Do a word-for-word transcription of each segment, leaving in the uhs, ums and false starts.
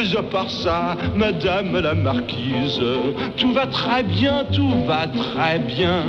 Mais à part ça, madame la marquise, tout va très bien, tout va très bien.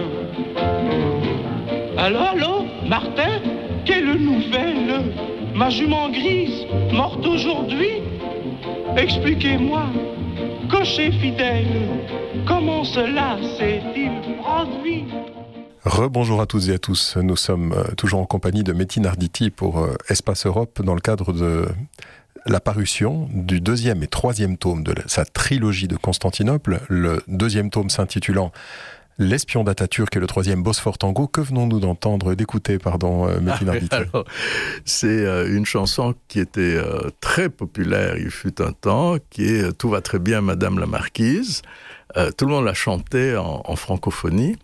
Allô, allô, Martin? Quelle nouvelle? Ma jument grise, morte aujourd'hui? Expliquez-moi, cocher fidèle, comment cela s'est-il produit? Rebonjour à toutes et à tous, nous sommes toujours en compagnie de Metin Arditi pour Espace Europe dans le cadre de la parution du deuxième et troisième tome de sa trilogie de Constantinople, le deuxième tome s'intitulant L'espion d'Atatürk et le troisième Bosphore Tango. Que venons-nous d'entendre, d'écouter, pardon, Metin Arditi? Ah, alors, c'est euh, une chanson qui était euh, très populaire, il fut un temps, qui est « Tout va très bien, Madame la Marquise ». Euh, tout le monde la chantait en, en francophonie.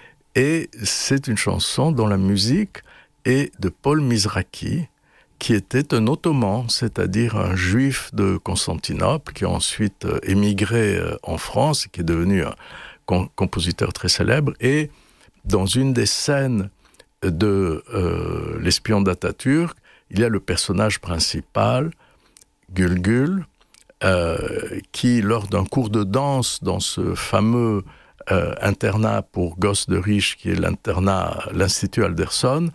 Et c'est une chanson dont la musique est de Paul Mizrachi, qui était un ottoman, c'est-à-dire un juif de Constantinople, qui a ensuite émigré en France et qui est devenu un compositeur très célèbre. Et dans une des scènes de euh, L'espion d'Atatürk, il y a le personnage principal, Gülgül, euh, qui, lors d'un cours de danse dans ce fameux euh, internat pour gosses de riches, qui est l'internat, l'Institut Alderson,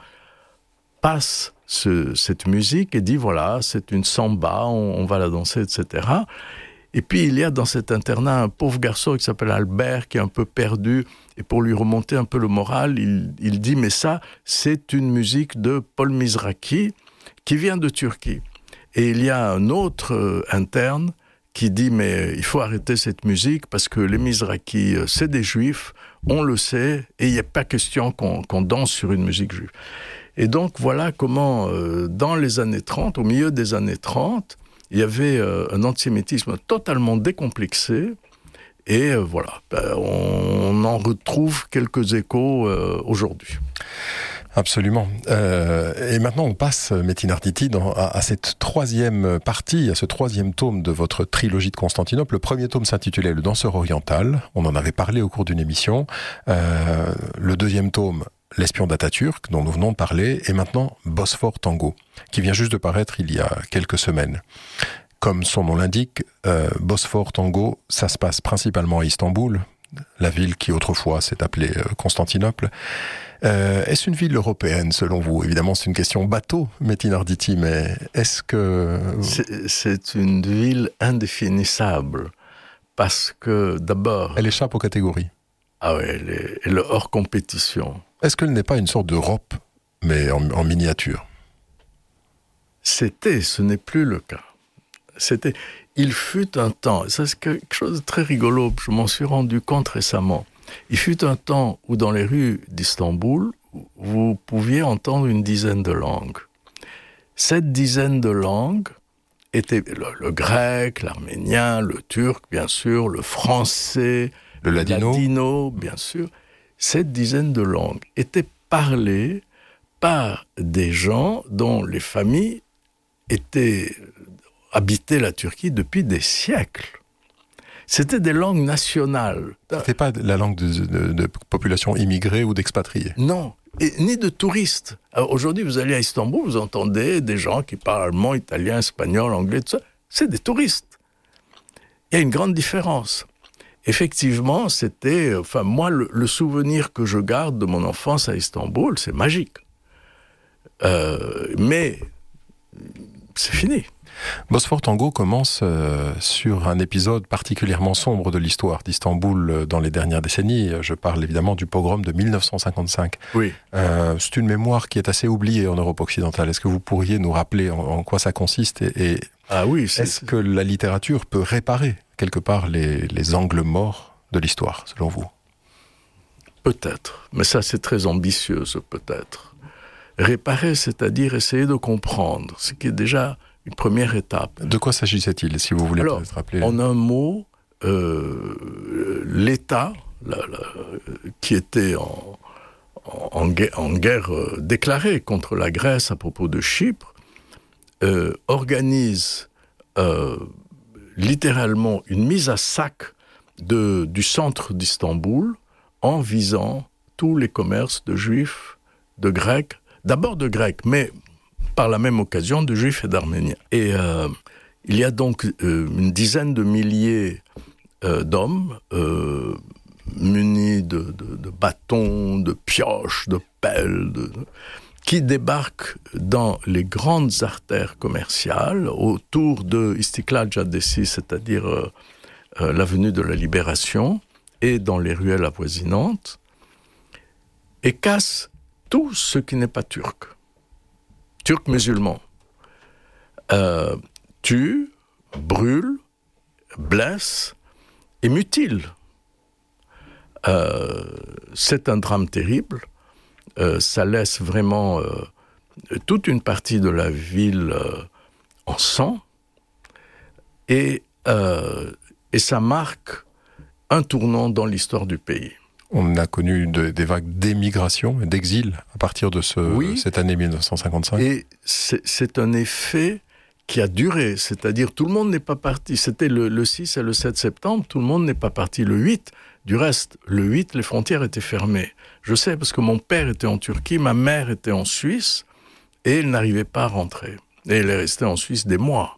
passe ce, cette musique et dit, voilà, c'est une samba, on, on va la danser, et cetera. Et puis, il y a dans cet internat un pauvre garçon qui s'appelle Albert, qui est un peu perdu. Et pour lui remonter un peu le moral, il, il dit, mais ça, c'est une musique de Paul Mizrachi, qui vient de Turquie. Et il y a un autre euh, interne qui dit, mais il faut arrêter cette musique, parce que les Mizrachi, euh, c'est des juifs, on le sait, et il n'y a pas question qu'on, qu'on danse sur une musique juive. Et donc, voilà comment, euh, dans les années trente, au milieu des années trente, il y avait euh, un antisémitisme totalement décomplexé, et euh, voilà, ben, on en retrouve quelques échos euh, aujourd'hui. Absolument. Euh, et maintenant, on passe, Metin Arditi, dans, à, à cette troisième partie, à ce troisième tome de votre trilogie de Constantinople. Le premier tome s'intitulait Le Danseur oriental. On en avait parlé au cours d'une émission. Euh, le deuxième tome, L'espion d'Atatürk, dont nous venons de parler, et maintenant Bosphore Tango, qui vient juste de paraître il y a quelques semaines. Comme son nom l'indique, euh, Bosphore Tango, ça se passe principalement à Istanbul, la ville qui autrefois s'est appelée euh, Constantinople. Euh, est-ce une ville européenne, selon vous? Évidemment, c'est une question bateau, Metin Arditi, mais est-ce que... C'est, c'est une ville indéfinissable, parce que, d'abord... Elle échappe aux catégories. Ah oui, elle est, elle est hors compétition. Est-ce qu'elle n'est pas une sorte d'Europe, mais en, en miniature? C'était, ce n'est plus le cas. C'était, il fut un temps, ça c'est quelque chose de très rigolo, je m'en suis rendu compte récemment. Il fut un temps où dans les rues d'Istanbul, vous pouviez entendre une dizaine de langues. Cette dizaine de langues était le, le grec, l'arménien, le turc, bien sûr, le français, le ladino, ladino bien sûr. Cette dizaine de langues étaient parlées par des gens dont les familles étaient, habitaient la Turquie depuis des siècles. C'était des langues nationales. C'était pas la langue de, de, de population immigrée ou d'expatriés? Non, et, ni de touristes. Alors, aujourd'hui, vous allez à Istanbul, vous entendez des gens qui parlent allemand, italien, espagnol, anglais, tout ça. C'est des touristes. Il y a une grande différence. Effectivement, c'était... Enfin, moi, le, le souvenir que je garde de mon enfance à Istanbul, c'est magique. Euh, mais c'est fini. Bosphore Tango commence euh, sur un épisode particulièrement sombre de l'histoire d'Istanbul euh, dans les dernières décennies. Je parle évidemment du pogrom de mille neuf cent cinquante-cinq. Oui. Euh, c'est une mémoire qui est assez oubliée en Europe occidentale. Est-ce que vous pourriez nous rappeler en, en quoi ça consiste et, et ah oui, c'est, est-ce que la littérature peut réparer quelque part les, les angles morts de l'histoire, selon vous? Peut-être, mais ça c'est très ambitieux, ce peut-être. Réparer, c'est-à-dire essayer de comprendre, ce qui est déjà une première étape. De quoi s'agissait-il, si vous voulez Alors, peut-être rappeler? En un mot, euh, l'État, la, la, qui était en, en, en guerre, en guerre euh, déclarée contre la Grèce à propos de Chypre, euh, organise euh, littéralement une mise à sac de, du centre d'Istanbul en visant tous les commerces de juifs, de grecs, d'abord de grecs, mais par la même occasion de juifs et d'arméniens. Et euh, Il y a donc euh, une dizaine de milliers euh, d'hommes euh, munis de, de, de bâtons, de pioches, de pelles, de, de, qui débarquent dans les grandes artères commerciales autour de Istiklal Caddesi, c'est-à-dire euh, euh, l'avenue de la Libération, et dans les ruelles avoisinantes, et cassent tout ce qui n'est pas turc. Turc musulman. Euh, tue, brûle, blesse et mutile. Euh, c'est un drame terrible. Euh, ça laisse vraiment euh, toute une partie de la ville euh, en sang. Et, euh, et ça marque un tournant dans l'histoire du pays. On a connu de, des vagues d'émigration et d'exil à partir de ce, oui, cette année mille neuf cent cinquante-cinq. Et c'est, c'est un effet qui a duré, c'est-à-dire tout le monde n'est pas parti. C'était le, le six et le sept septembre, tout le monde n'est pas parti le huit. Du reste, le huit, les frontières étaient fermées. Je sais parce que mon père était en Turquie, ma mère était en Suisse, et elle n'arrivait pas à rentrer. Et elle est restée en Suisse des mois.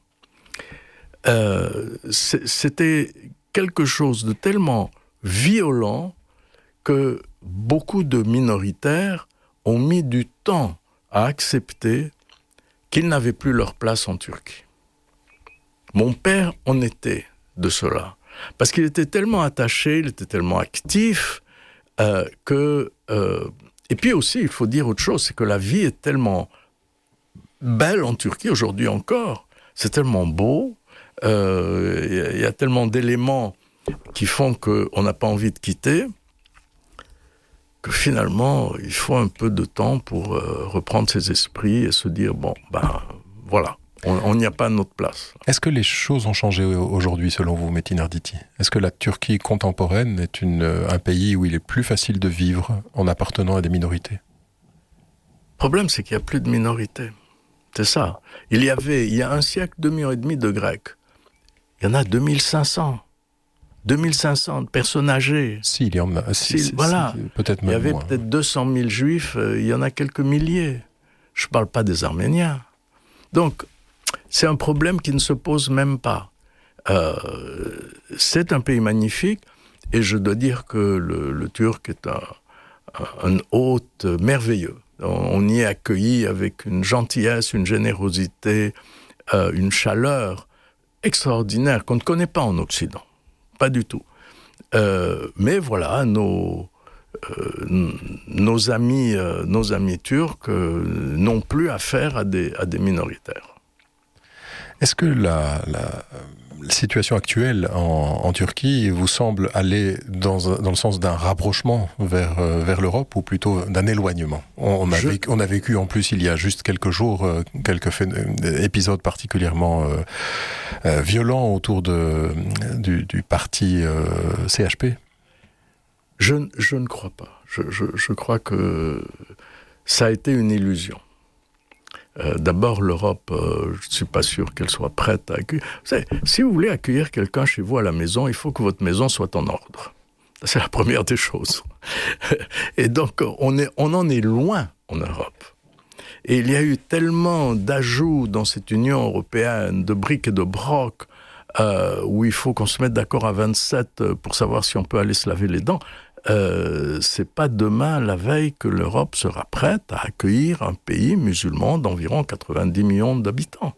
Euh, c'était quelque chose de tellement violent que beaucoup de minoritaires ont mis du temps à accepter qu'ils n'avaient plus leur place en Turquie. Mon père en était de cela. Parce qu'il était tellement attaché, il était tellement actif, euh, que... Euh, et puis aussi, il faut dire autre chose, c'est que la vie est tellement belle en Turquie, aujourd'hui encore. C'est tellement beau, il euh, y, y a tellement d'éléments qui font qu'on n'a pas envie de quitter, que finalement, il faut un peu de temps pour euh, reprendre ses esprits et se dire, bon, ben, voilà. On n'y a pas notre place. Est-ce que les choses ont changé aujourd'hui, selon vous, Metin Arditi ? Est-ce que la Turquie contemporaine est une, un pays où il est plus facile de vivre en appartenant à des minorités ? Le problème, c'est qu'il n'y a plus de minorités. C'est ça. Il y avait, il y a un siècle, deux millions et demi de Grecs. Il y en a deux mille cinq cents. deux mille cinq cents de personnes âgées. Si, il y en a. Si, si, voilà. Si, peut-être même il y avait moins. peut-être deux cent mille juifs, euh, il y en a quelques milliers. Je ne parle pas des Arméniens. Donc, c'est un problème qui ne se pose même pas. Euh, c'est un pays magnifique, et je dois dire que le, le Turc est un, un hôte merveilleux. On, on y est accueilli avec une gentillesse, une générosité, euh, une chaleur extraordinaire qu'on ne connaît pas en Occident. Pas du tout. Euh, mais voilà, nos, euh, nos, amis, euh, nos amis turcs euh, n'ont plus affaire à des, à des minoritaires. Est-ce que la, la, la situation actuelle en, en Turquie vous semble aller dans, dans le sens d'un rapprochement vers, euh, vers l'Europe ou plutôt d'un éloignement ? on a, Je... vécu, on a vécu en plus il y a juste quelques jours euh, quelques fait, euh, épisodes particulièrement euh, euh, violents autour de, du, du parti euh, C H P. Je, je ne crois pas. Je, je, je crois que ça a été une illusion. Euh, d'abord, l'Europe, euh, je ne suis pas sûr qu'elle soit prête à accueillir. Vous savez, si vous voulez accueillir quelqu'un chez vous à la maison, il faut que votre maison soit en ordre. C'est la première des choses. Et donc, on, est, on en est loin en Europe. Et il y a eu tellement d'ajouts dans cette Union européenne, de briques et de brocs, euh, où il faut qu'on se mette d'accord à vingt-sept pour savoir si on peut aller se laver les dents. Euh, c'est pas demain, la veille, que l'Europe sera prête à accueillir un pays musulman d'environ quatre-vingt-dix millions d'habitants.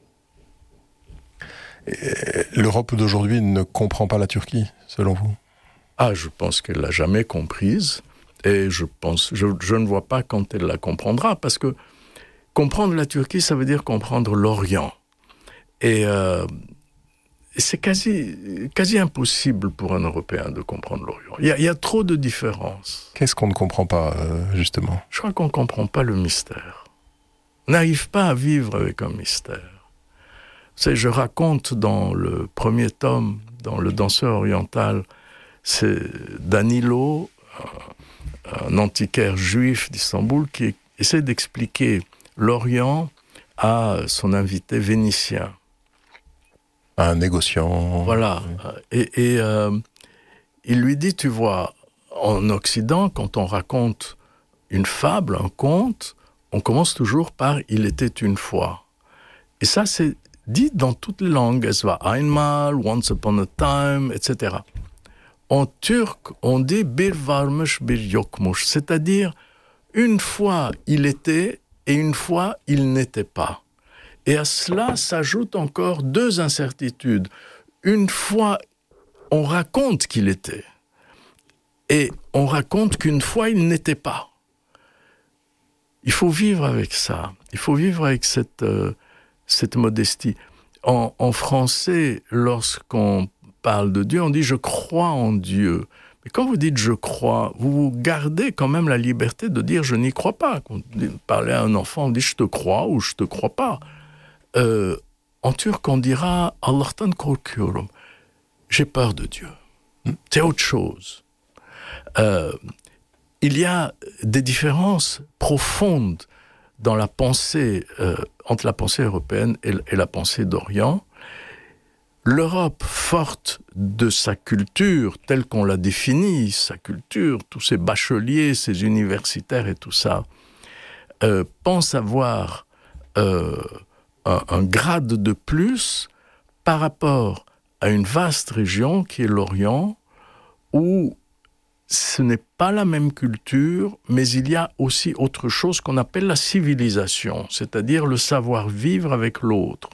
Et l'Europe d'aujourd'hui ne comprend pas la Turquie, selon vous ? Ah, je pense qu'elle l'a jamais comprise, et je pense, je, je ne vois pas quand elle la comprendra, parce que comprendre la Turquie, ça veut dire comprendre l'Orient. Et euh, c'est quasi, quasi impossible pour un Européen de comprendre l'Orient. Il y a, il y a trop de différences. Qu'est-ce qu'on ne comprend pas, euh, justement ? Je crois qu'on ne comprend pas le mystère. On n'arrive pas à vivre avec un mystère. Vous savez, je raconte dans le premier tome, dans Le Danseur oriental, c'est Danilo, un, un antiquaire juif d'Istanbul, qui essaie d'expliquer l'Orient à son invité vénitien. Un négociant. Voilà. Et, et euh, il lui dit, tu vois, en Occident, quand on raconte une fable, un conte, on commence toujours par « il était une fois ». Et ça, c'est dit dans toutes les langues, es war einmal, once upon a time, et cetera. En turc, on dit bir varmış bir yokmuş, c'est-à-dire une fois il était et une fois il n'était pas. Et à cela s'ajoutent encore deux incertitudes. Une fois, on raconte qu'il était, et on raconte qu'une fois il n'était pas. Il faut vivre avec ça. Il faut vivre avec cette, euh, cette modestie. En, en français, lorsqu'on parle de Dieu, on dit « je crois en Dieu ». Mais quand vous dites « je crois », vous gardez quand même la liberté de dire « je n'y crois pas ». Quand vous parlez à un enfant, on dit « je te crois » ou « je te crois pas ». Euh, en turc, on dira « Allah'tan korkuyorum ». J'ai peur de Dieu. C'est autre chose. Euh, il y a des différences profondes dans la pensée, euh, entre la pensée européenne et, et la pensée d'Orient. L'Europe, forte de sa culture, telle qu'on l'a définie, sa culture, tous ces bacheliers, ces universitaires et tout ça, euh, pense avoir euh, un, un grade de plus par rapport à une vaste région qui est l'Orient, où ce n'est pas la même culture, mais il y a aussi autre chose qu'on appelle la civilisation, c'est-à-dire le savoir-vivre avec l'autre.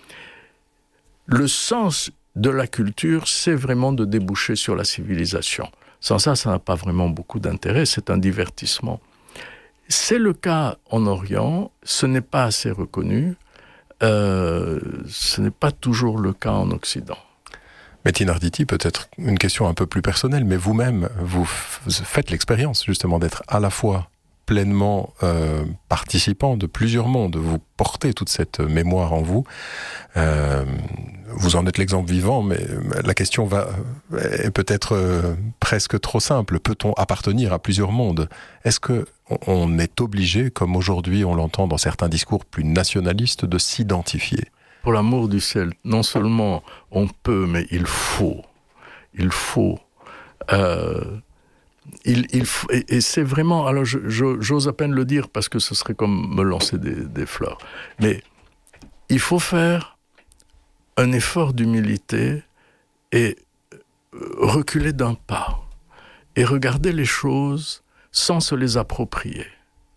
Le sens de la culture, c'est vraiment de déboucher sur la civilisation. Sans ça, ça n'a pas vraiment beaucoup d'intérêt, c'est un divertissement. C'est le cas en Orient, ce n'est pas assez reconnu, euh, ce n'est pas toujours le cas en Occident. Metin Arditi, peut-être une question un peu plus personnelle, mais vous-même, vous faites l'expérience justement d'être à la fois pleinement euh, participant de plusieurs mondes, vous portez toute cette mémoire en vous. Euh, vous en êtes l'exemple vivant, mais la question va est peut-être euh, presque trop simple. Peut-on appartenir à plusieurs mondes ? Est-ce que on est obligé, comme aujourd'hui on l'entend dans certains discours plus nationalistes, de s'identifier ? Pour l'amour du ciel, non seulement on peut, mais il faut. Il faut. Euh, il, il faut et, et c'est vraiment... Alors, je, je, j'ose à peine le dire parce que ce serait comme me lancer des, des fleurs. Mais il faut faire un effort d'humilité et reculer d'un pas. Et regarder les choses sans se les approprier.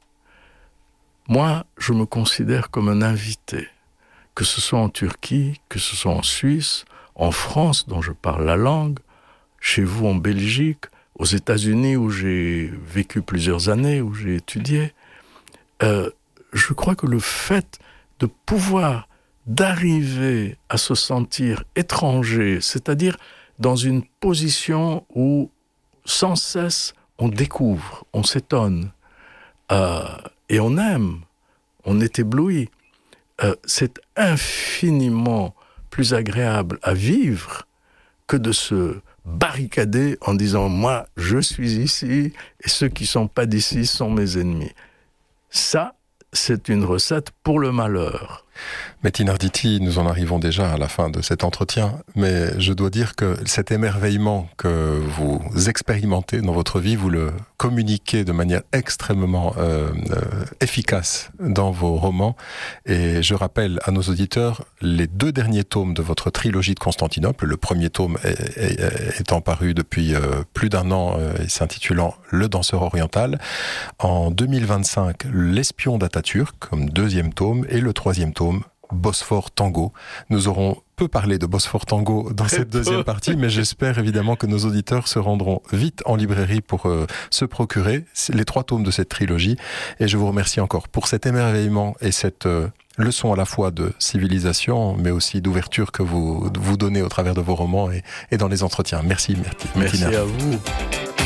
Moi, je me considère comme un invité. Que ce soit en Turquie, que ce soit en Suisse, en France, dont je parle la langue, chez vous en Belgique, aux États-Unis où j'ai vécu plusieurs années, où j'ai étudié, euh, je crois que le fait de pouvoir, d'arriver à se sentir étranger, c'est-à-dire dans une position où sans cesse on découvre, on s'étonne, euh, et on aime, on est ébloui. Euh, c'est infiniment plus agréable à vivre que de se barricader en disant « moi, je suis ici et ceux qui ne sont pas d'ici sont mes ennemis ». Ça, c'est une recette pour le malheur. Metin Arditi, nous en arrivons déjà à la fin de cet entretien, mais je dois dire que cet émerveillement que vous expérimentez dans votre vie, vous le communiquez de manière extrêmement euh, euh, efficace dans vos romans. Et je rappelle à nos auditeurs les deux derniers tomes de votre trilogie de Constantinople. Le premier tome est, est, étant paru depuis euh, plus d'un an euh, et s'intitulant Le danseur oriental. En deux mille vingt-cinq, L'espion d'Atatürk comme deuxième tome, et le troisième tome, Bosphore Tango. Nous aurons peu parlé de Bosphore Tango dans cette deuxième partie, mais j'espère évidemment que nos auditeurs se rendront vite en librairie pour euh, se procurer les trois tomes de cette trilogie. Et je vous remercie encore pour cet émerveillement et cette euh, leçon à la fois de civilisation, mais aussi d'ouverture que vous, vous donnez au travers de vos romans et, et dans les entretiens. Merci, Metin. Merci à vous.